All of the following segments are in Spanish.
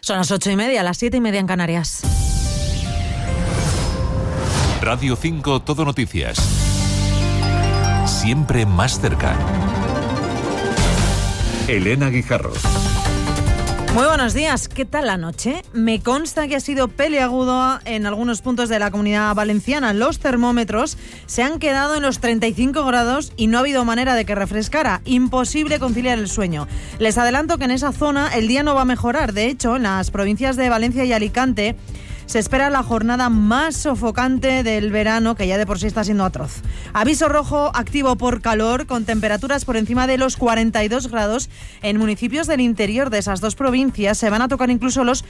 Son las 8:30, las 7:30 en Canarias. Radio 5 Todo Noticias. Siempre más cerca. Elena Guijarro. Muy buenos días, ¿qué tal la noche? Me consta que ha sido peliagudo en algunos puntos de la Comunidad Valenciana. Los termómetros se han quedado en los 35 grados y no ha habido manera de que refrescara. Imposible conciliar el sueño. Les adelanto que en esa zona el día no va a mejorar. De hecho, en las provincias de Valencia y Alicante se espera la jornada más sofocante del verano, que ya de por sí está siendo atroz. Aviso rojo activo por calor, con temperaturas por encima de los 42 grados. En municipios del interior de esas dos provincias se van a tocar incluso los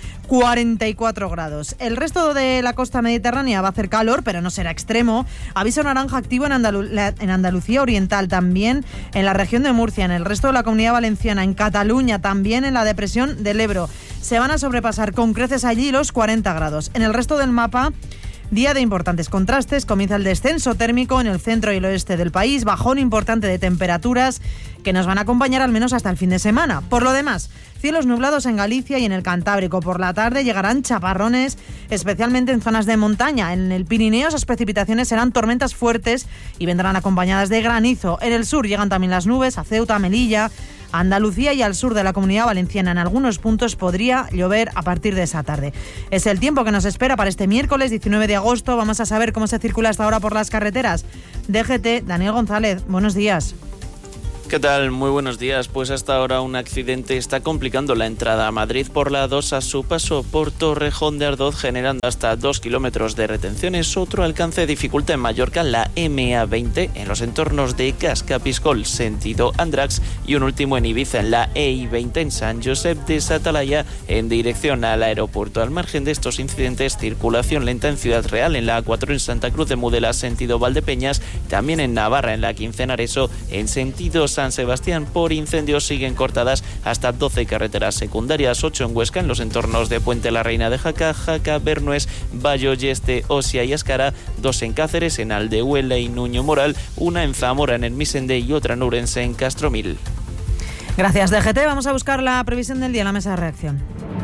44 grados. El resto de la costa mediterránea va a hacer calor, pero no será extremo. Aviso naranja activo en Andalucía Oriental, también en la región de Murcia, en el resto de la Comunidad Valenciana, en Cataluña, también en la depresión del Ebro. Se van a sobrepasar con creces allí los 40 grados. En el resto del mapa, día de importantes contrastes. Comienza el descenso térmico en el centro y el oeste del país, bajón importante de temperaturas que nos van a acompañar al menos hasta el fin de semana. Por lo demás, cielos nublados en Galicia y en el Cantábrico. Por la tarde llegarán chaparrones, especialmente en zonas de montaña. En el Pirineo esas precipitaciones serán tormentas fuertes y vendrán acompañadas de granizo. En el sur llegan también las nubes a Ceuta, Melilla, Andalucía y al sur de la Comunidad Valenciana. En algunos puntos podría llover a partir de esa tarde. Es el tiempo que nos espera para este miércoles 19 de agosto. Vamos a saber cómo se circula hasta ahora por las carreteras. DGT, Daniel González, buenos días. ¿Qué tal? Muy buenos días. Pues hasta ahora un accidente está complicando la entrada a Madrid por la A2 a su paso por Torrejón de Ardoz, generando hasta 2 kilómetros de retenciones. Otro alcance dificulta en Mallorca la MA20 en los entornos de Cascapiscol, sentido Andrax, y un último en Ibiza en la EI20 en San Josep de Satalaya en dirección al aeropuerto. Al margen de estos incidentes, circulación lenta en Ciudad Real, en la A4 en Santa Cruz de Mudela, sentido Valdepeñas, también en Navarra en la 15 en Areso, en sentido San Sebastián. Por incendios siguen cortadas hasta 12 carreteras secundarias, 8 en Huesca en los entornos de Puente la Reina de Jaca, Bernués, Bayo, Yeste, Osia y Ascara, 2 en Cáceres, en Aldehuela y Nuño Moral, 1 en Zamora en el Misende y otra en Ourense en Castromil. Gracias, DGT. Vamos a buscar la previsión del día en la mesa de reacción.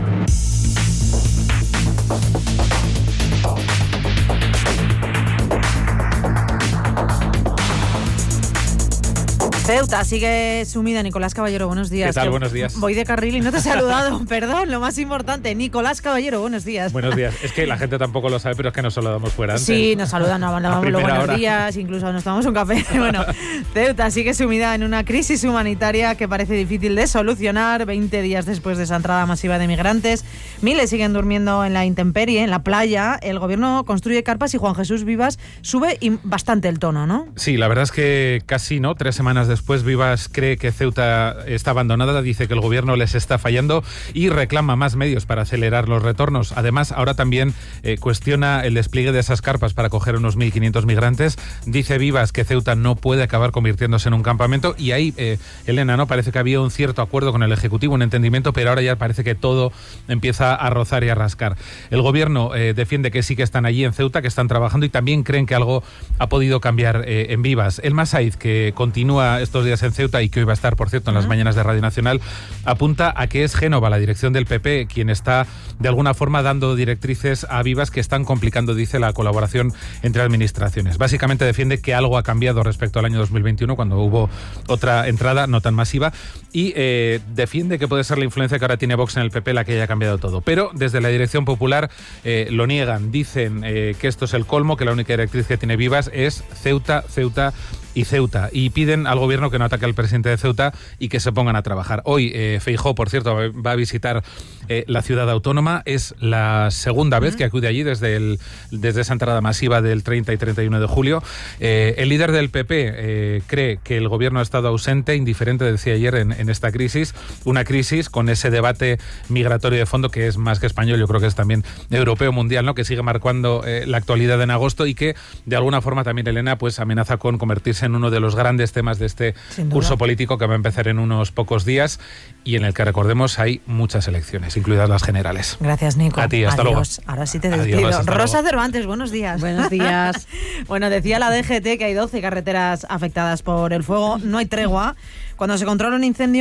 Ceuta sigue sumida. Nicolás Caballero, buenos días. ¿Qué tal? Buenos días. Voy de carril y no te he saludado. Perdón, lo más importante. Nicolás Caballero, buenos días. Buenos días. Es que la gente tampoco lo sabe, pero es que nos saludamos fuera antes. Sí, nos saludan, nos mandamos los buenos hora. días, incluso nos tomamos un café. Bueno, Ceuta sigue sumida en una crisis humanitaria que parece difícil de solucionar. 20 días después de esa entrada masiva de migrantes, miles siguen durmiendo en la intemperie, en la playa. El gobierno construye carpas y Juan Jesús Vivas sube bastante el tono, ¿no? Sí, la verdad es que casi, ¿no? 3 semanas después, Vivas cree que Ceuta está abandonada, dice que el gobierno les está fallando y reclama más medios para acelerar los retornos. Además, ahora también cuestiona el despliegue de esas carpas para acoger unos 1.500 migrantes. Dice Vivas que Ceuta no puede acabar convirtiéndose en un campamento y ahí, Elena, ¿no? Parece que había un cierto acuerdo con el Ejecutivo, un entendimiento, pero ahora ya parece que todo empieza a rozar y a rascar. El gobierno defiende que sí que están allí en Ceuta, que están trabajando y también creen que algo ha podido cambiar en Vivas. El Masaiz, que continúa estos días en Ceuta y que hoy va a estar, por cierto, en las mañanas de Radio Nacional, apunta a que es Génova, la dirección del PP, quien está de alguna forma dando directrices a Vivas que están complicando, dice, la colaboración entre administraciones. Básicamente defiende que algo ha cambiado respecto al año 2021, cuando hubo otra entrada no tan masiva, y defiende que puede ser la influencia que ahora tiene Vox en el PP la que haya cambiado todo. Pero desde la dirección popular lo niegan, dicen que esto es el colmo, que la única directriz que tiene Vivas es Ceuta, Ceuta y Ceuta, y piden al gobierno que no ataque al presidente de Ceuta y que se pongan a trabajar. Hoy Feijóo, por cierto, va a visitar la ciudad autónoma. Es la segunda vez que acude allí desde esa entrada masiva del 30 y 31 de julio. El líder del PP cree que el gobierno ha estado ausente, indiferente, decía ayer, en esta crisis, una crisis con ese debate migratorio de fondo que es más que español, yo creo que es también europeo, mundial, ¿no? Que sigue marcando la actualidad en agosto y que de alguna forma también, Elena, pues amenaza con convertirse en uno de los grandes temas de este curso político que va a empezar en unos pocos días y en el que, recordemos, hay muchas elecciones, incluidas las generales. Gracias, Nico. A ti, hasta luego. Ahora sí te despido. Adiós, Rosa Cervantes, buenos días. Buenos días. Bueno, decía la DGT que hay 12 carreteras afectadas por el fuego. No hay tregua. Cuando se controla un incendio,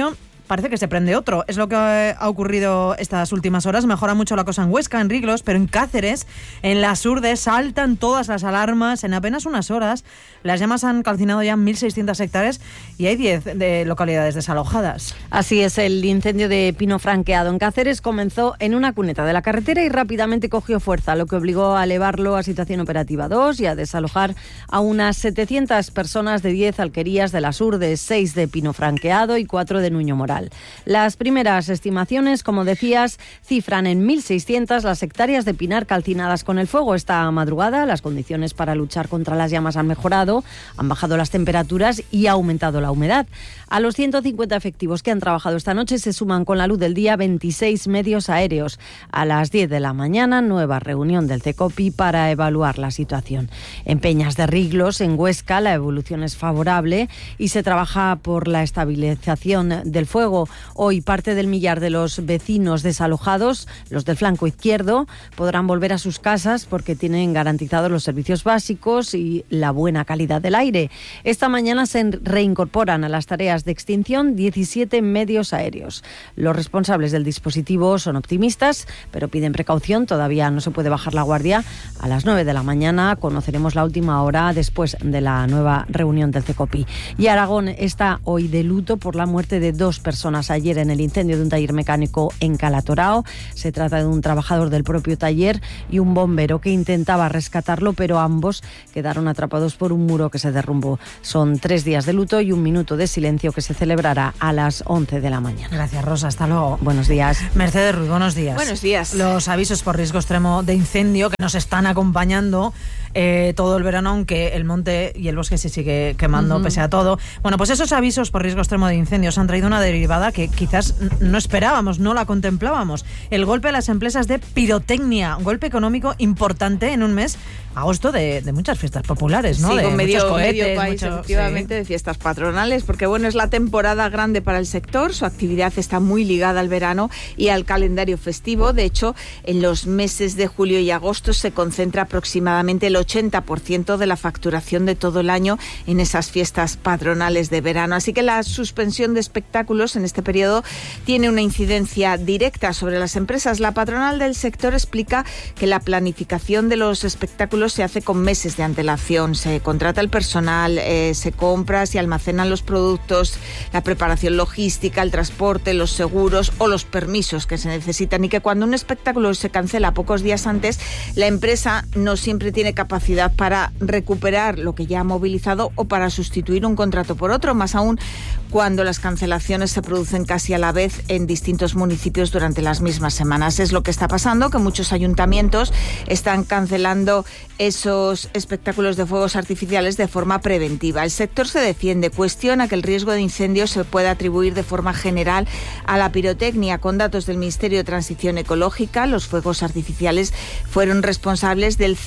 parece que se prende otro. Es lo que ha ocurrido estas últimas horas. Mejora mucho la cosa en Huesca, en Riglos, pero en Cáceres, en las Urdes, saltan todas las alarmas. En apenas unas horas, las llamas han calcinado ya 1.600 hectáreas y hay 10 de localidades desalojadas. Así es, el incendio de pino franqueado en Cáceres comenzó en una cuneta de la carretera y rápidamente cogió fuerza, lo que obligó a elevarlo a situación operativa 2 y a desalojar a unas 700 personas de 10 alquerías de las Urdes, 6 de pino franqueado y 4 de Nuño Moral. Las primeras estimaciones, como decías, cifran en 1.600 las hectáreas de pinar calcinadas con el fuego. Esta madrugada las condiciones para luchar contra las llamas han mejorado, han bajado las temperaturas y ha aumentado la humedad. A los 150 efectivos que han trabajado esta noche se suman con la luz del día 26 medios aéreos. A las 10 de la mañana, nueva reunión del CECOPI para evaluar la situación. En Peñas de Riglos, en Huesca, la evolución es favorable y se trabaja por la estabilización del fuego. Hoy parte del millar de los vecinos desalojados, los del flanco izquierdo, podrán volver a sus casas porque tienen garantizados los servicios básicos y la buena calidad del aire. Esta mañana se reincorporan a las tareas de extinción 17 medios aéreos. Los responsables del dispositivo son optimistas, pero piden precaución. Todavía no se puede bajar la guardia. A las 9 de la mañana conoceremos la última hora después de la nueva reunión del CECOPI. Y Aragón está hoy de luto por la muerte de 2 personas ayer en el incendio de un taller mecánico en Calatorao. Se trata de un trabajador del propio taller y un bombero que intentaba rescatarlo, pero ambos quedaron atrapados por un muro que se derrumbó. Son 3 días de luto y un minuto de silencio que se celebrará a las 11 de la mañana. Gracias, Rosa. Hasta luego. Buenos días. Mercedes Ruiz, buenos días. Buenos días. Los avisos por riesgo extremo de incendio que nos están acompañando todo el verano, aunque el monte y el bosque se sigue quemando pese a todo. Bueno, pues esos avisos por riesgo extremo de incendios han traído una derivada que quizás no esperábamos, no la contemplábamos. El golpe a las empresas de pirotecnia, un golpe económico importante en un mes, agosto, de muchas fiestas populares, ¿no? Sí, de con medio cohetes, país, efectivamente, de fiestas patronales, porque bueno, es la temporada grande para el sector, su actividad está muy ligada al verano y al calendario festivo. De hecho, en los meses de julio y agosto se concentra aproximadamente el 80% de la facturación de todo el año en esas fiestas patronales de verano. Así que la suspensión de espectáculos en este periodo tiene una incidencia directa sobre las empresas. La patronal del sector explica que la planificación de los espectáculos se hace con meses de antelación. Se contrata el personal, se compra, se almacenan los productos, la preparación logística, el transporte, los seguros o los permisos que se necesitan, y que cuando un espectáculo se cancela pocos días antes, la empresa no siempre tiene capacidad para recuperar lo que ya ha movilizado o para sustituir un contrato por otro, más aún cuando las cancelaciones se producen casi a la vez en distintos municipios durante las mismas semanas. Es lo que está pasando, que muchos ayuntamientos están cancelando esos espectáculos de fuegos artificiales de forma preventiva. El sector se defiende, cuestiona que el riesgo de incendio se pueda atribuir de forma general a la pirotecnia. Con datos del Ministerio de Transición Ecológica, los fuegos artificiales fueron responsables del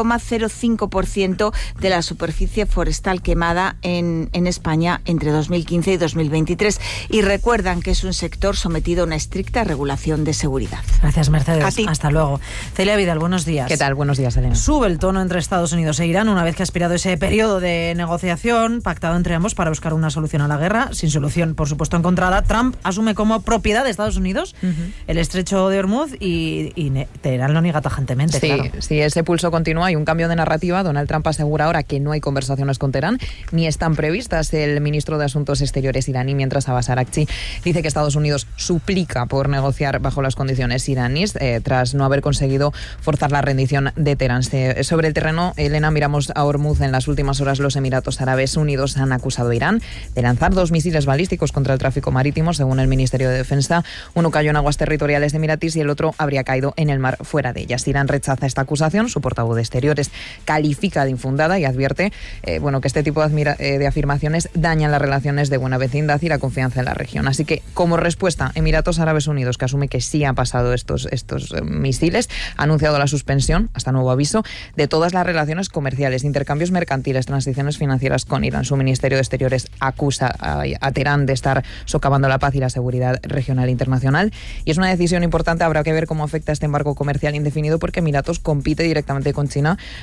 0,05% de la superficie forestal quemada en España entre 2015 y 2023. Y recuerdan que es un sector sometido a una estricta regulación de seguridad. Gracias, Mercedes. A ti. Hasta luego. Celia Vidal, buenos días. ¿Qué tal? Buenos días, Elena. Sube el tono entre Estados Unidos e Irán una vez que ha expirado ese periodo de negociación pactado entre ambos para buscar una solución a la guerra, sin solución, por supuesto, encontrada. Trump asume como propiedad de Estados Unidos el estrecho de Hormuz y Teherán lo niega tajantemente. Sí, claro. sí, ese pulso continúa. Hay un cambio de narrativa. Donald Trump asegura ahora que no hay conversaciones con Teherán, ni están previstas. El ministro de Asuntos Exteriores iraní, mientras Abbas Araghchi, dice que Estados Unidos suplica por negociar bajo las condiciones iraníes tras no haber conseguido forzar la rendición de Teherán. Sobre el terreno, Elena, miramos a Hormuz. En las últimas horas, los Emiratos Árabes Unidos han acusado a Irán de lanzar 2 misiles balísticos contra el tráfico marítimo, según el Ministerio de Defensa. Uno cayó en aguas territoriales de Emiratis y el otro habría caído en el mar fuera de ellas. Irán rechaza esta acusación. Su portavoz de Exteriores califica de infundada y advierte que este tipo de afirmaciones dañan las relaciones de buena vecindad y la confianza en la región. Así que, como respuesta, Emiratos Árabes Unidos, que asume que sí han pasado estos misiles, ha anunciado la suspensión, hasta nuevo aviso, de todas las relaciones comerciales, intercambios mercantiles, transiciones financieras con Irán. Su Ministerio de Exteriores acusa a Teherán de estar socavando la paz y la seguridad regional e internacional. Y es una decisión importante. Habrá que ver cómo afecta este embargo comercial indefinido, porque Emiratos compite directamente con China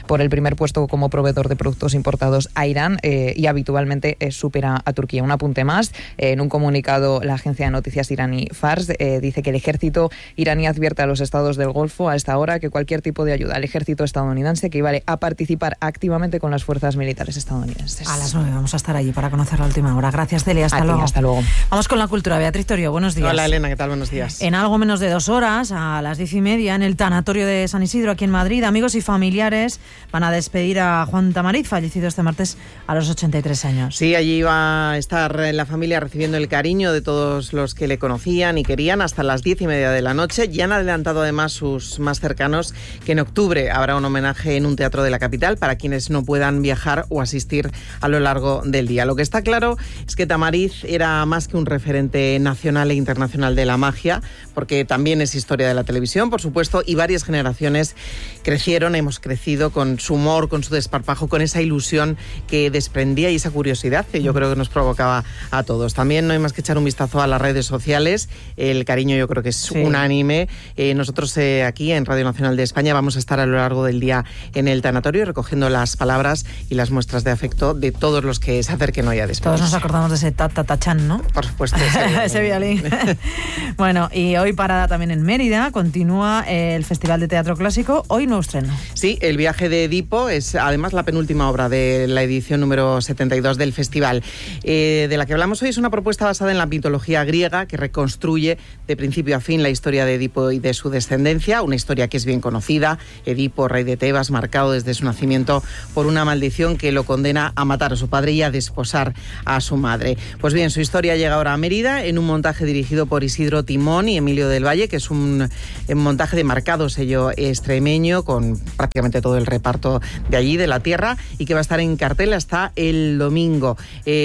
por el primer puesto como proveedor de productos importados a Irán y habitualmente supera a Turquía. Un apunte más, en un comunicado la agencia de noticias iraní Fars dice que el ejército iraní advierte a los estados del Golfo a esta hora que cualquier tipo de ayuda al ejército estadounidense equivale a participar activamente con las fuerzas militares estadounidenses. A las 9 vamos a estar allí para conocer la última hora. Gracias, Delia. Hasta luego. Hasta luego. Vamos con la cultura. Beatriz Torio, buenos días. Hola, Elena, ¿qué tal? Buenos días. En algo menos de 2 horas, a las 10:30, en el tanatorio de San Isidro, aquí en Madrid, amigos y familiares van a despedir a Juan Tamariz, fallecido este martes a los 83 años. Sí, allí va a estar la familia recibiendo el cariño de todos los que le conocían y querían hasta las 10:30 de la noche. Ya han adelantado además sus más cercanos que en octubre habrá un homenaje en un teatro de la capital para quienes no puedan viajar o asistir a lo largo del día. Lo que está claro es que Tamariz era más que un referente nacional e internacional de la magia, porque también es historia de la televisión, por supuesto, y varias generaciones hemos crecido con su humor, con su desparpajo, con esa ilusión que desprendía y esa curiosidad que yo creo que nos provocaba a todos. También no hay más que echar un vistazo a las redes sociales, el cariño yo creo que es unánime. Nosotros aquí en Radio Nacional de España vamos a estar a lo largo del día en el tanatorio recogiendo las palabras y las muestras de afecto de todos los que se acerquen hoy a despedirse. Todos nos acordamos de ese ta-ta-ta-chan, ¿no? Por supuesto. Ese violín. Bueno, y hoy parada también en Mérida, continúa el Festival de Teatro Clásico, hoy nuevo estreno. Sí, El viaje de Edipo es además la penúltima obra de la edición número 72 del festival. De la que hablamos hoy es una propuesta basada en la mitología griega que reconstruye de principio a fin la historia de Edipo y de su descendencia, una historia que es bien conocida. Edipo, rey de Tebas, marcado desde su nacimiento por una maldición que lo condena a matar a su padre y a desposar a su madre. Pues bien, su historia llega ahora a Mérida en un montaje dirigido por Isidro Timón y Emilio del Valle, que es un montaje de marcado sello extremeño con prácticamente todo el reparto de allí, de la tierra, y que va a estar en cartel hasta el domingo.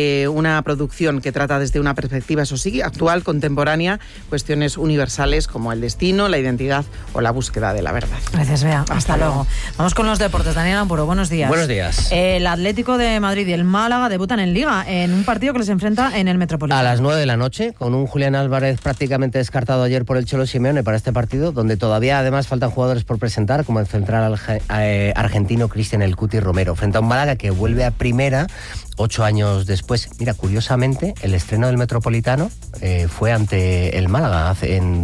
Una producción que trata desde una perspectiva, eso sí, actual, contemporánea, cuestiones universales como el destino, la identidad o la búsqueda de la verdad. Gracias, Bea. Hasta luego. Vamos con los deportes. Daniel Ampuro, buenos días. Buenos días. El Atlético de Madrid y el Málaga debutan en Liga en un partido que les enfrenta en el Metropolitano. A las 9 de la noche, con un Julián Álvarez prácticamente descartado ayer por el Cholo Simeone para este partido, donde todavía además faltan jugadores por presentar, como el central argentino Cristian El Cuti Romero, frente a un Málaga que vuelve a primera 8 años después. Mira, curiosamente, el estreno del Metropolitano fue ante el Málaga en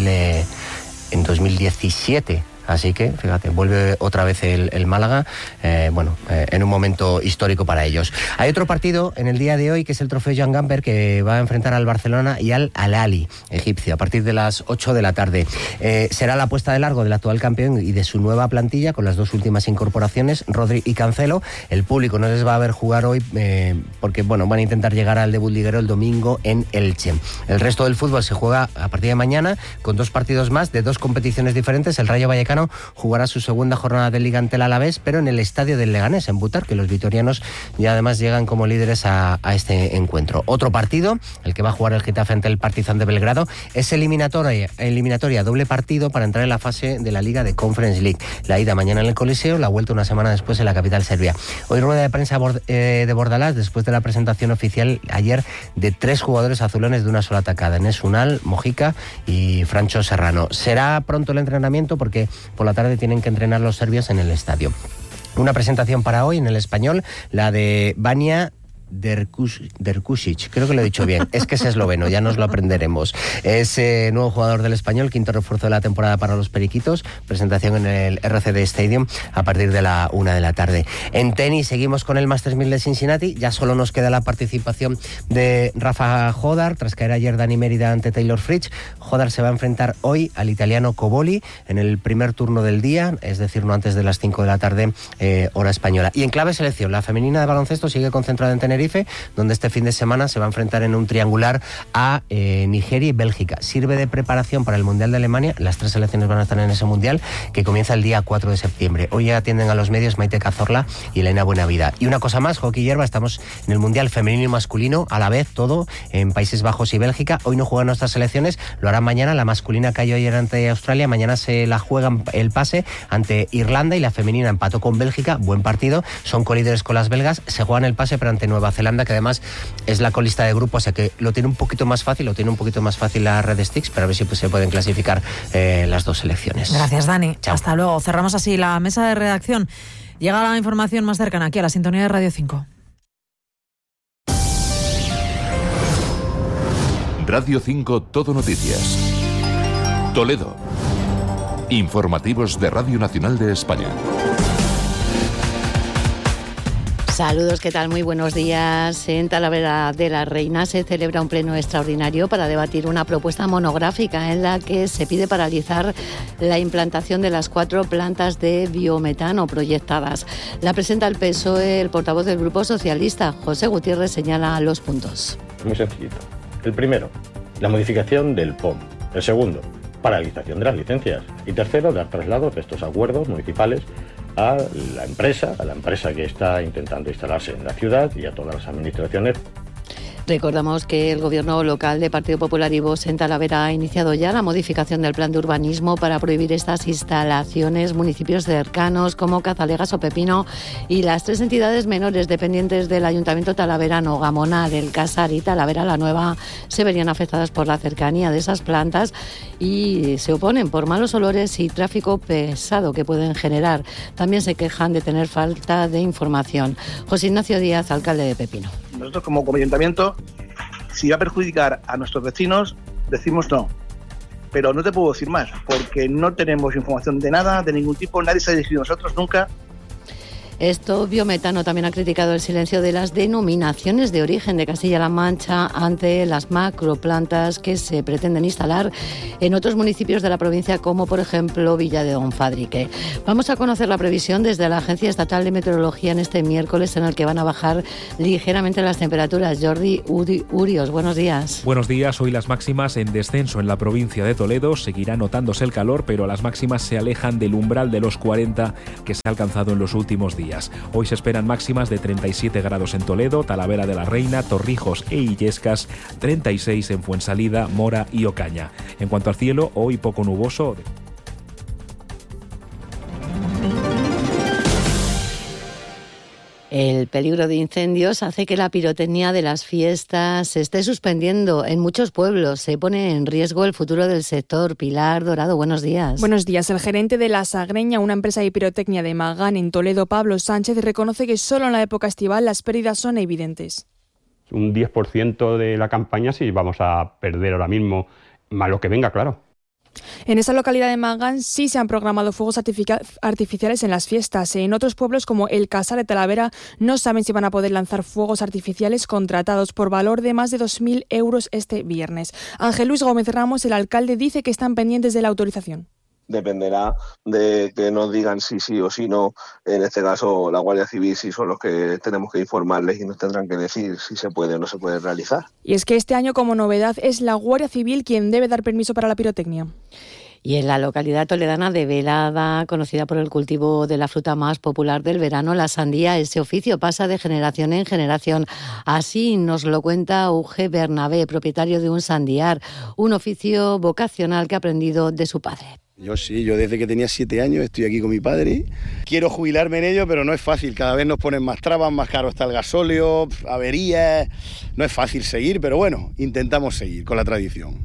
2017. Así que, fíjate, vuelve otra vez el Málaga, en un momento histórico para ellos. Hay otro partido en el día de hoy, que es el Trofeo Jan Gamper, que va a enfrentar al Barcelona y al Al-Ahly egipcio, a partir de las 8 de la tarde. Será la puesta de largo del actual campeón y de su nueva plantilla, con las dos últimas incorporaciones, Rodri y Cancelo. El público no les va a ver jugar hoy, porque van a intentar llegar al debut liguero el domingo en Elche. El resto del fútbol se juega a partir de mañana, con 2 partidos más de 2 competiciones diferentes. El Rayo Vallecano jugará su segunda jornada de Liga ante el Alavés, pero en el estadio del Leganés, en Butar, que los vitorianos ya además llegan como líderes a este encuentro. Otro partido, el que va a jugar el Getafe ante el Partizan de Belgrado, es eliminatoria doble partido para entrar en la fase de la Liga de Conference League. La ida mañana en el Coliseo, la vuelta una semana después en la capital serbia. Hoy rueda de prensa de Bordalás, después de la presentación oficial ayer de 3 jugadores azulones de una sola tacada, Enes Unal, Mojica y Francho Serrano. Será pronto el entrenamiento porque por la tarde tienen que entrenar los serbios en el estadio. Una presentación para hoy en el Español, la de Vanja Derkušić, creo que lo he dicho bien, es que es esloveno, ya nos lo aprenderemos. Es nuevo jugador del Español, quinto refuerzo de la temporada para los Periquitos, presentación en el RCD Stadium a partir de la 1 de la tarde. En tenis seguimos con el Masters 1000 de Cincinnati, ya solo nos queda la participación de Rafa Jodar, tras caer ayer Dani Mérida ante Taylor Fritz. Jodar se va a enfrentar hoy al italiano Coboli en el primer turno del día, es decir, no antes de las 5 de la tarde, hora española. Y en clave selección, la femenina de baloncesto sigue concentrada en Tenerife, donde este fin de semana se va a enfrentar en un triangular a Nigeria y Bélgica. Sirve de preparación para el Mundial de Alemania. Las 3 selecciones van a estar en ese Mundial, que comienza el día 4 de septiembre. Hoy ya atienden a los medios Maite Cazorla y Elena Buenavida. Y una cosa más, hockey hierba, estamos en el Mundial femenino y masculino, a la vez todo en Países Bajos y Bélgica. Hoy no juegan nuestras selecciones, lo harán mañana. La masculina cayó ayer ante Australia, mañana se la juegan el pase ante Irlanda, y la femenina empató con Bélgica, buen partido, son colíderes con las belgas, se juegan el pase pero ante Nueva Zelanda, que además es la colista de grupo, o sea que lo tiene un poquito más fácil la Red Sticks, pero a ver si se pueden clasificar las 2 selecciones. Gracias, Dani. Chao. Hasta luego. Cerramos así la mesa de redacción. Llega la información más cercana aquí a la sintonía de Radio 5. Radio 5 Todo Noticias. Toledo. Informativos de Radio Nacional de España. Saludos, ¿qué tal? Muy buenos días. En Talavera de la Reina se celebra un pleno extraordinario para debatir una propuesta monográfica en la que se pide paralizar la implantación de las 4 plantas de biometano proyectadas. La presenta el PSOE, el portavoz del Grupo Socialista, José Gutiérrez, señala los puntos. Muy sencillito. El primero, la modificación del POM. El segundo, paralización de las licencias. Y tercero, dar traslados de estos acuerdos municipales a la empresa que está intentando instalarse en la ciudad y a todas las administraciones. Recordamos que el Gobierno local de Partido Popular y Vox en Talavera ha iniciado ya la modificación del plan de urbanismo para prohibir estas instalaciones municipios cercanos como Cazalegas o Pepino, y las 3 entidades menores dependientes del Ayuntamiento talaverano, Gamonal, El Casar y Talavera la Nueva, se verían afectadas por la cercanía de esas plantas y se oponen por malos olores y tráfico pesado que pueden generar. También se quejan de tener falta de información. José Ignacio Díaz, alcalde de Pepino. Nosotros como ayuntamiento, si va a perjudicar a nuestros vecinos, decimos no. Pero no te puedo decir más, porque no tenemos información de nada, de ningún tipo, nadie se ha dirigido a nosotros nunca. Esto, Biometano también ha criticado el silencio de las denominaciones de origen de Castilla-La Mancha ante las macroplantas que se pretenden instalar en otros municipios de la provincia, como por ejemplo Villa de Donfadrique. Vamos a conocer la previsión desde la Agencia Estatal de Meteorología en este miércoles, en el que van a bajar ligeramente las temperaturas. Jordi Urios, buenos días. Buenos días. Hoy las máximas en descenso en la provincia de Toledo. Seguirá notándose el calor, pero las máximas se alejan del umbral de los 40 que se ha alcanzado en los últimos días. Hoy se esperan máximas de 37 grados en Toledo, Talavera de la Reina, Torrijos e Illescas, 36 en Fuensalida, Mora y Ocaña. En cuanto al cielo, hoy poco nuboso. El peligro de incendios hace que la pirotecnia de las fiestas se esté suspendiendo en muchos pueblos. Se pone en riesgo el futuro del sector. Pilar Dorado, buenos días. Buenos días. El gerente de La Sagreña, una empresa de pirotecnia de Magán en Toledo, Pablo Sánchez, reconoce que solo en la época estival las pérdidas son evidentes. Un 10% de la campaña sí vamos a perder ahora mismo, más lo que venga, claro. En esa localidad de Magán sí se han programado fuegos artificiales en las fiestas. En otros pueblos como El Casar de Talavera no saben si van a poder lanzar fuegos artificiales contratados por valor de más de 2.000 euros este viernes. Ángel Luis Gómez Ramos, el alcalde, dice que están pendientes de la autorización. Dependerá de que nos digan si sí o si no, en este caso la Guardia Civil, si son los que tenemos que informarles y nos tendrán que decir si se puede o no se puede realizar. Y es que este año, como novedad, es la Guardia Civil quien debe dar permiso para la pirotecnia. Y en la localidad toledana de Velada, conocida por el cultivo de la fruta más popular del verano, la sandía, ese oficio pasa de generación en generación. Así nos lo cuenta Uge Bernabé, propietario de un sandiar, un oficio vocacional que ha aprendido de su padre. Yo desde que tenía 7 años estoy aquí con mi padre. Quiero jubilarme en ello, pero no es fácil. Cada vez nos ponen más trabas, más caro está el gasóleo, averías. No es fácil seguir, pero bueno, intentamos seguir con la tradición.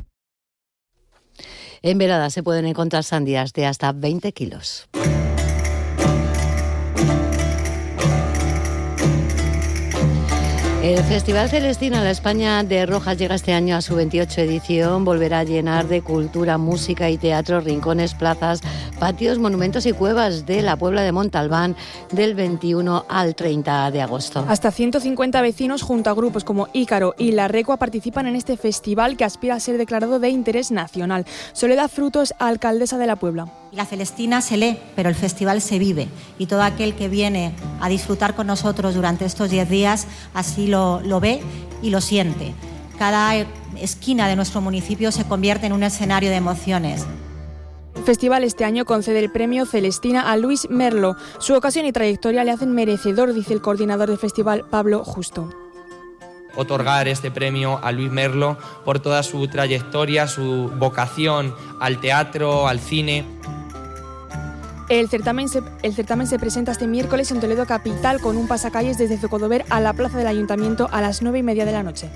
En Velada se pueden encontrar sandías de hasta 20 kilos. El Festival Celestina, la España de Rojas, llega este año a su 28 edición. Volverá a llenar de cultura, música y teatro rincones, plazas, patios, monumentos y cuevas de la Puebla de Montalbán del 21 al 30 de agosto. Hasta 150 vecinos junto a grupos como Ícaro y La Recua participan en este festival que aspira a ser declarado de interés nacional. Soledad Frutos, alcaldesa de la Puebla. La Celestina se lee, pero el festival se vive, y todo aquel que viene a disfrutar con nosotros durante estos 10 días así lo ve y lo siente. Cada esquina de nuestro municipio se convierte en un escenario de emociones. El festival este año concede el premio Celestina a Luis Merlo. Su ocasión y trayectoria le hacen merecedor, dice el coordinador del festival, Pablo Justo. Otorgar este premio a Luis Merlo por toda su trayectoria, su vocación al teatro, al cine. El certamen se presenta este miércoles en Toledo capital con un pasacalles desde Zocodover a la plaza del Ayuntamiento a las 9:30 de la noche.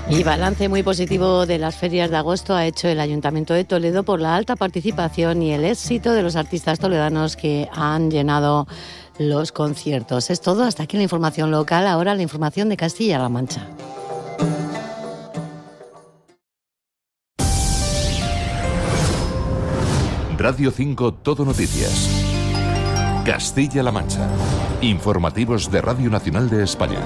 Y balance muy positivo de las ferias de agosto ha hecho el Ayuntamiento de Toledo por la alta participación y el éxito de los artistas toledanos que han llenado los conciertos. Es todo, hasta aquí la información local, ahora la información de Castilla-La Mancha. Radio 5 Todo Noticias. Castilla-La Mancha. Informativos de Radio Nacional de España.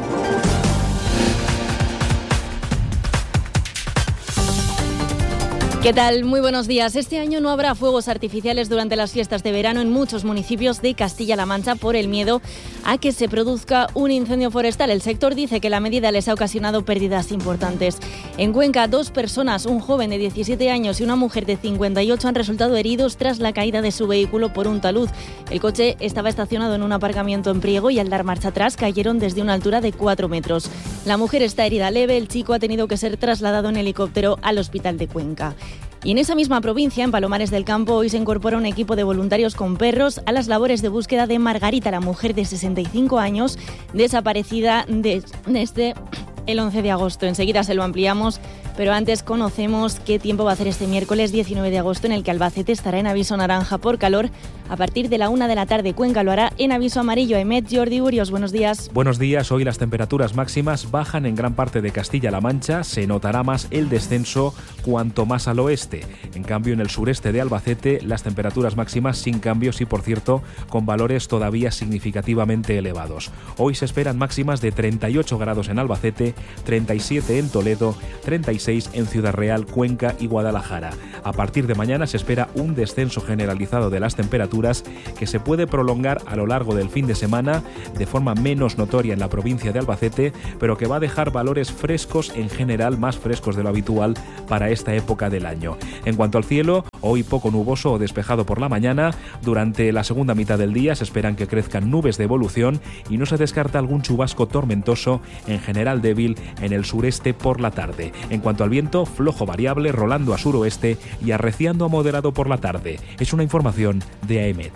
¿Qué tal? Muy buenos días. Este año no habrá fuegos artificiales durante las fiestas de verano en muchos municipios de Castilla-La Mancha por el miedo a que se produzca un incendio forestal. El sector dice que la medida les ha ocasionado pérdidas importantes. En Cuenca, 2 personas, un joven de 17 años y una mujer de 58, han resultado heridos tras la caída de su vehículo por un talud. El coche estaba estacionado en un aparcamiento en Priego y al dar marcha atrás cayeron desde una altura de 4 metros. La mujer está herida leve, el chico ha tenido que ser trasladado en helicóptero al hospital de Cuenca. Y en esa misma provincia, en Palomares del Campo, hoy se incorpora un equipo de voluntarios con perros a las labores de búsqueda de Margarita, la mujer de 65 años, desaparecida desde el 11 de agosto. Enseguida se lo ampliamos, pero antes conocemos qué tiempo va a hacer este miércoles 19 de agosto, en el que Albacete estará en aviso naranja por calor a partir de la 1 de la tarde. Cuenca lo hará en aviso amarillo. Emet, Jordi Urios, buenos días. Buenos días. Hoy las temperaturas máximas bajan en gran parte de Castilla-La Mancha. Se notará más el descenso cuanto más al oeste. En cambio, en el sureste de Albacete, las temperaturas máximas sin cambios y, por cierto, con valores todavía significativamente elevados. Hoy se esperan máximas de 38 grados en Albacete, 37 en Toledo, 36 en Ciudad Real, Cuenca y Guadalajara. A partir de mañana se espera un descenso generalizado de las temperaturas que se puede prolongar a lo largo del fin de semana, de forma menos notoria en la provincia de Albacete, pero que va a dejar valores frescos en general, más frescos de lo habitual para esta época del año. En cuanto al cielo, hoy poco nuboso o despejado por la mañana. Durante la segunda mitad del día se esperan que crezcan nubes de evolución y no se descarta algún chubasco tormentoso, en general débil, en el sureste por la tarde. En cuanto al viento, flojo variable, rolando a suroeste y arreciando a moderado por la tarde. Es una información de AEMET.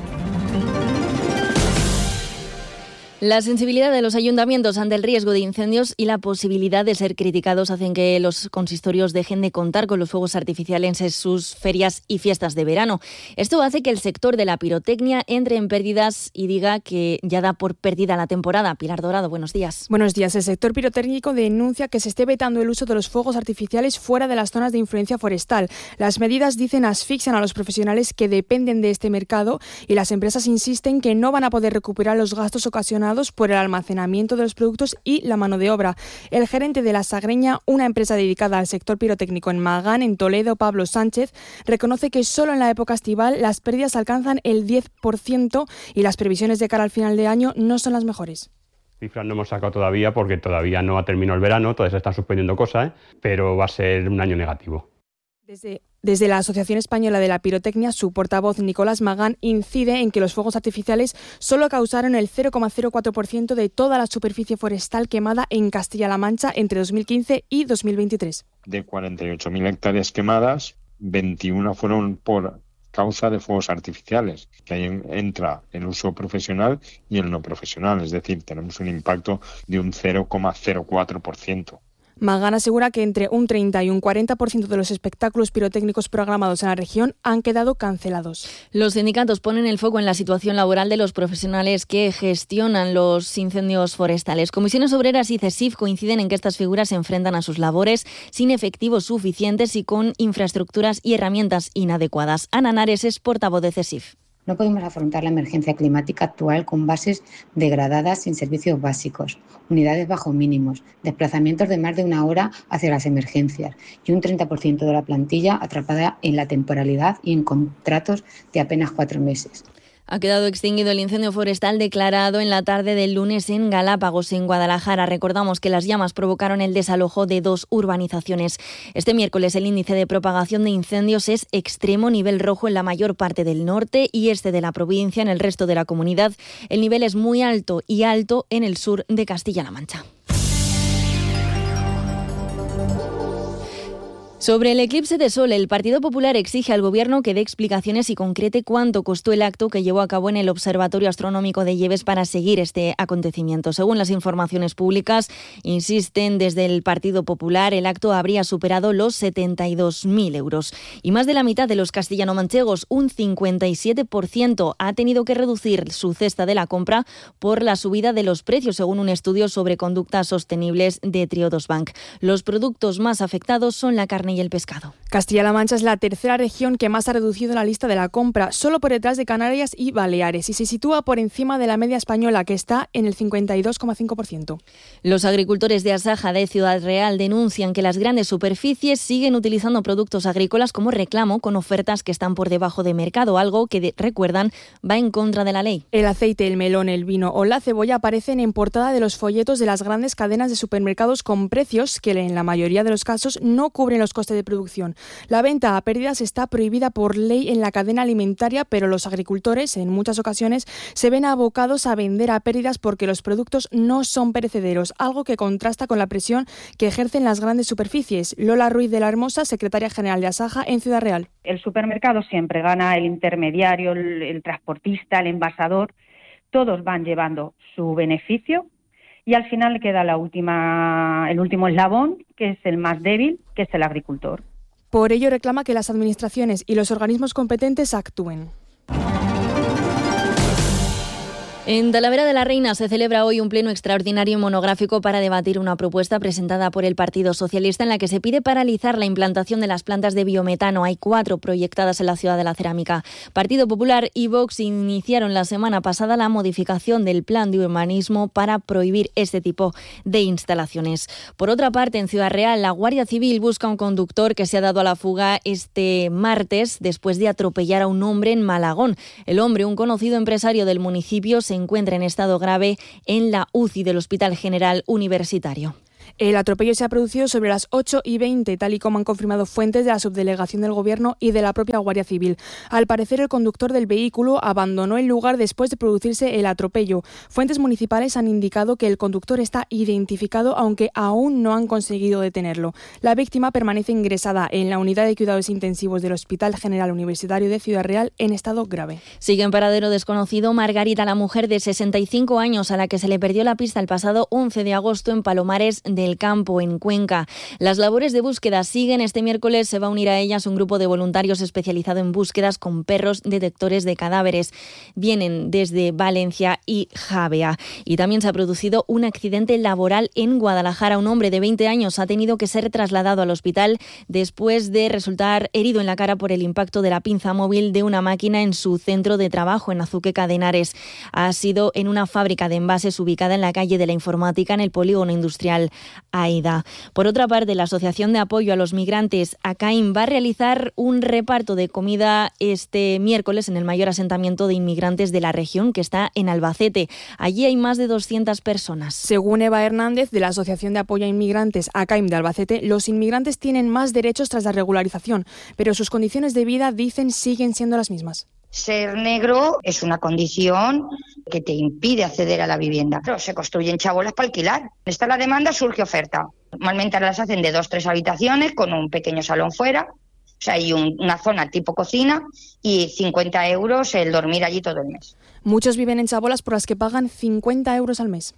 La sensibilidad de los ayuntamientos ante el riesgo de incendios y la posibilidad de ser criticados hacen que los consistorios dejen de contar con los fuegos artificiales en sus ferias y fiestas de verano. Esto hace que el sector de la pirotecnia entre en pérdidas y diga que ya da por perdida la temporada. Pilar Dorado, buenos días. Buenos días. El sector pirotécnico denuncia que se esté vetando el uso de los fuegos artificiales fuera de las zonas de influencia forestal. Las medidas, dicen, asfixian a los profesionales que dependen de este mercado y las empresas insisten que no van a poder recuperar los gastos ocasionados por el almacenamiento de los productos y la mano de obra. El gerente de La Sagreña, una empresa dedicada al sector pirotécnico en Magán, en Toledo, Pablo Sánchez, reconoce que solo en la época estival las pérdidas alcanzan el 10% y las previsiones de cara al final de año no son las mejores. Cifras no hemos sacado todavía porque todavía no ha terminado el verano, todavía se están suspendiendo cosas, pero va a ser un año negativo. Desde la Asociación Española de la Pirotecnia, su portavoz Nicolás Magán incide en que los fuegos artificiales solo causaron el 0,04% de toda la superficie forestal quemada en Castilla-La Mancha entre 2015 y 2023. De 48.000 hectáreas quemadas, 21 fueron por causa de fuegos artificiales, que ahí entra el uso profesional y el no profesional, es decir, tenemos un impacto de un 0,04%. Magán asegura que entre un 30 y un 40% de los espectáculos pirotécnicos programados en la región han quedado cancelados. Los sindicatos ponen el foco en la situación laboral de los profesionales que gestionan los incendios forestales. Comisiones Obreras y CESIF coinciden en que estas figuras se enfrentan a sus labores sin efectivos suficientes y con infraestructuras y herramientas inadecuadas. Ana Nares es portavoz de CESIF. No podemos afrontar la emergencia climática actual con bases degradadas sin servicios básicos, unidades bajo mínimos, desplazamientos de más de una hora hacia las emergencias y un 30% de la plantilla atrapada en la temporalidad y en contratos de apenas 4 meses. Ha quedado extinguido el incendio forestal declarado en la tarde del lunes en Galápagos, en Guadalajara. Recordamos que las llamas provocaron el desalojo de 2 urbanizaciones. Este miércoles el índice de propagación de incendios es extremo, nivel rojo en la mayor parte del norte y este de la provincia. En el resto de la comunidad el nivel es muy alto y alto en el sur de Castilla-La Mancha. Sobre el eclipse de sol, el Partido Popular exige al Gobierno que dé explicaciones y concrete cuánto costó el acto que llevó a cabo en el Observatorio Astronómico de Lleves para seguir este acontecimiento. Según las informaciones públicas, insisten desde el Partido Popular, el acto habría superado los 72.000 euros. Y más de la mitad de los castellano-manchegos, un 57%, ha tenido que reducir su cesta de la compra por la subida de los precios, según un estudio sobre conductas sostenibles de Triodos Bank. Los productos más afectados son la carne y el pescado. Castilla-La Mancha es la tercera región que más ha reducido la lista de la compra, solo por detrás de Canarias y Baleares, y se sitúa por encima de la media española, que está en el 52,5%. Los agricultores de Asaja de Ciudad Real denuncian que las grandes superficies siguen utilizando productos agrícolas como reclamo con ofertas que están por debajo de mercado, algo que, recuerdan, va en contra de la ley. El aceite, el melón, el vino o la cebolla aparecen en portada de los folletos de las grandes cadenas de supermercados con precios que en la mayoría de los casos no cubren los costes de producción. La venta a pérdidas está prohibida por ley en la cadena alimentaria, pero los agricultores en muchas ocasiones se ven abocados a vender a pérdidas porque los productos no son perecederos, algo que contrasta con la presión que ejercen las grandes superficies. Lola Ruiz de la Hermosa, secretaria general de Asaja en Ciudad Real. El supermercado siempre gana, el intermediario, el transportista, el envasador, todos van llevando su beneficio y al final queda el último eslabón, que es el más débil, que es el agricultor. Por ello reclama que las administraciones y los organismos competentes actúen. En Talavera de la Reina se celebra hoy un pleno extraordinario y monográfico para debatir una propuesta presentada por el Partido Socialista en la que se pide paralizar la implantación de las plantas de biometano. Hay 4 proyectadas en la ciudad de la cerámica. Partido Popular y Vox iniciaron la semana pasada la modificación del plan de urbanismo para prohibir este tipo de instalaciones. Por otra parte, en Ciudad Real, la Guardia Civil busca un conductor que se ha dado a la fuga este martes después de atropellar a un hombre en Malagón. El hombre, un conocido empresario del municipio, se encuentra en estado grave en la UCI del Hospital General Universitario. El atropello se ha producido sobre las 8:20, tal y como han confirmado fuentes de la Subdelegación del Gobierno y de la propia Guardia Civil. Al parecer, el conductor del vehículo abandonó el lugar después de producirse el atropello. Fuentes municipales han indicado que el conductor está identificado, aunque aún no han conseguido detenerlo. La víctima permanece ingresada en la unidad de cuidados intensivos del Hospital General Universitario de Ciudad Real en estado grave. Sigue en paradero desconocido Margarita, la mujer de 65 años a la que se le perdió la pista el pasado 11 de agosto en Palomares del Campo, en Cuenca. Las labores de búsqueda siguen. Este miércoles se va a unir a ellas un grupo de voluntarios especializado en búsquedas con perros detectores de cadáveres. Vienen desde Valencia y Javea. Y también se ha producido un accidente laboral en Guadalajara. Un hombre de 20 años ha tenido que ser trasladado al hospital después de resultar herido en la cara por el impacto de la pinza móvil de una máquina en su centro de trabajo en Azuqueca de Henares. Ha sido en una fábrica de envases ubicada en la calle de la Informática, en el polígono industrial AIDA. Por otra parte, la Asociación de Apoyo a los Migrantes, ACAIM, va a realizar un reparto de comida este miércoles en el mayor asentamiento de inmigrantes de la región, que está en Albacete. Allí hay más de 200 personas. Según Eva Hernández, de la Asociación de Apoyo a Inmigrantes, ACAIM de Albacete, los inmigrantes tienen más derechos tras la regularización, pero sus condiciones de vida, dicen, siguen siendo las mismas. Ser negro es una condición que te impide acceder a la vivienda. Pero se construyen chabolas para alquilar. Está la demanda, surge oferta. Normalmente las hacen de 2-3 habitaciones con un pequeño salón fuera. O sea, hay una zona tipo cocina y 50 euros el dormir allí todo el mes. Muchos viven en chabolas por las que pagan 50 euros al mes.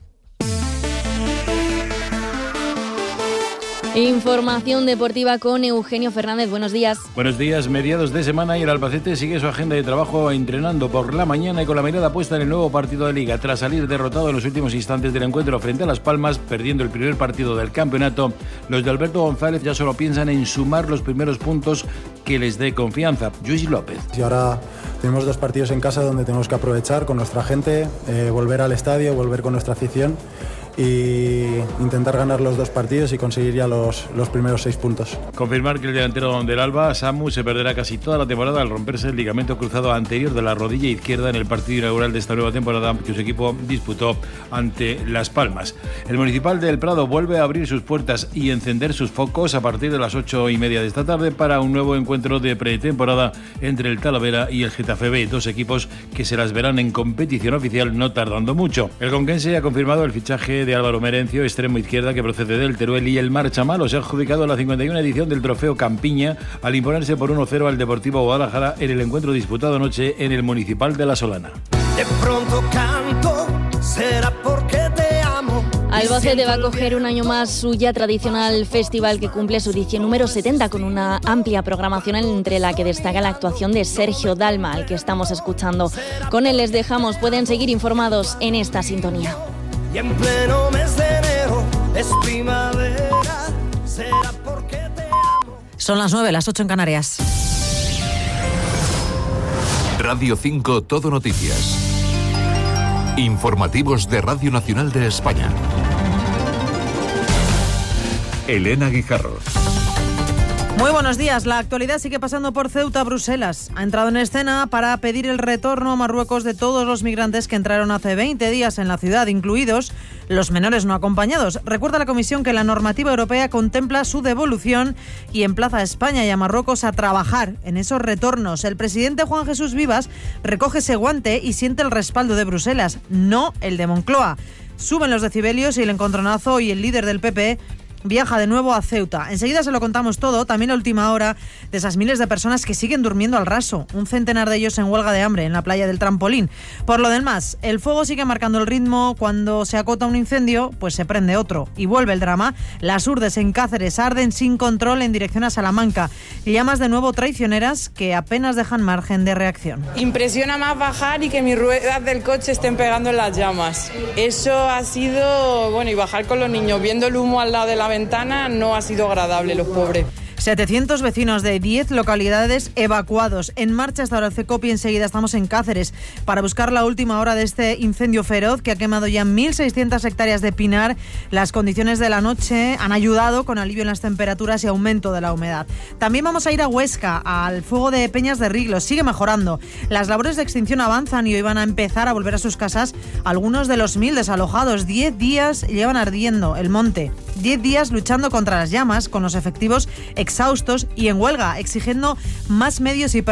Información deportiva con Eugenio Fernández. Buenos días. Buenos días. Mediados de semana y el Albacete sigue su agenda de trabajo entrenando por la mañana y con la mirada puesta en el nuevo partido de Liga. Tras salir derrotado en los últimos instantes del encuentro frente a Las Palmas, perdiendo el primer partido del campeonato, los de Alberto González ya solo piensan en sumar los primeros puntos que les dé confianza. Luis López. Y ahora tenemos 2 partidos en casa donde tenemos que aprovechar con nuestra gente, volver al estadio, volver con nuestra afición y intentar ganar los 2 partidos y conseguir ya los primeros 6 puntos. Confirmar que el delantero del Alba, Samu, se perderá casi toda la temporada al romperse el ligamento cruzado anterior de la rodilla izquierda en el partido inaugural de esta nueva temporada que su equipo disputó ante Las Palmas. El Municipal del Prado vuelve a abrir sus puertas y encender sus focos a partir de las 8:30 de esta tarde para un nuevo encuentro de pretemporada entre el Talavera y el Getafe B, 2 equipos que se las verán en competición oficial no tardando mucho. El conquense ha confirmado el fichaje José de Álvaro Merencio, extremo izquierda que procede del Teruel, y el Marchamalo se ha adjudicado la 51 edición del Trofeo Campiña al imponerse por 1-0 al Deportivo Guadalajara en el encuentro disputado anoche en el Municipal de La Solana. De pronto canto, será porque te amo. Albacete va a coger un año más su ya tradicional festival que cumple su edición número 70 con una amplia programación entre la que destaca la actuación de Sergio Dalma, al que estamos escuchando. Con él les dejamos, pueden seguir informados en esta sintonía. Y en pleno mes de enero es primavera, será porque te amo. Son las 9, las 8 en Canarias. Radio 5 Todo Noticias. Informativos de Radio Nacional de España. Elena Guijarro. Muy buenos días. La actualidad sigue pasando por Ceuta. Bruselas ha entrado en escena para pedir el retorno a Marruecos de todos los migrantes que entraron hace 20 días en la ciudad, incluidos los menores no acompañados. Recuerda la Comisión que la normativa europea contempla su devolución y emplaza a España y a Marruecos a trabajar en esos retornos. El presidente Juan Jesús Vivas recoge ese guante y siente el respaldo de Bruselas, no el de Moncloa. Suben los decibelios y el encontronazo, y el líder del PP viaja de nuevo a Ceuta. Enseguida se lo contamos todo, también la última hora de esas miles de personas que siguen durmiendo al raso. Un centenar de ellos en huelga de hambre en la playa del Trampolín. Por lo demás, el fuego sigue marcando el ritmo. Cuando se acota un incendio, pues se prende otro. Y vuelve el drama. Las urdes en Cáceres arden sin control en dirección a Salamanca. Llamas de nuevo traicioneras que apenas dejan margen de reacción. Impresiona más bajar y que mis ruedas del coche estén pegando en las llamas. Eso ha sido, bueno, y bajar con los niños viendo el humo al lado de la ventana no ha sido agradable, los pobres. 700 vecinos de 10 localidades evacuados. En marcha hasta ahora el CECOP y enseguida estamos en Cáceres para buscar la última hora de este incendio feroz que ha quemado ya 1.600 hectáreas de pinar. Las condiciones de la noche han ayudado con alivio en las temperaturas y aumento de la humedad. También vamos a ir a Huesca, al fuego de Peñas de Riglos. Sigue mejorando. Las labores de extinción avanzan y hoy van a empezar a volver a sus casas algunos de los 1.000 desalojados. 10 días llevan ardiendo el monte. 10 días luchando contra las llamas con los efectivos exhaustos y en huelga, exigiendo más medios y personal